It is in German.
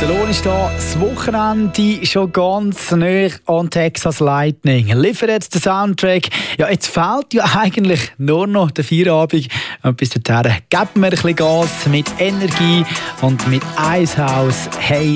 Der Lohn ist da, das Wochenende schon ganz nah an Texas Lightning. Liefert den Soundtrack. Ja, jetzt fehlt ja eigentlich nur noch der Feierabend. Und bis dahin geben wir ein bisschen Gas mit Energie und mit Icehouse. Hey,